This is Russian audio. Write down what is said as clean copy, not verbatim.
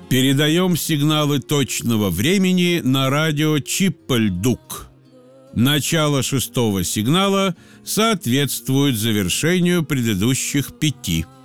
Передаем сигналы точного времени на радио Чиппельдук. Начало 6-го сигнала соответствует завершению предыдущих 5.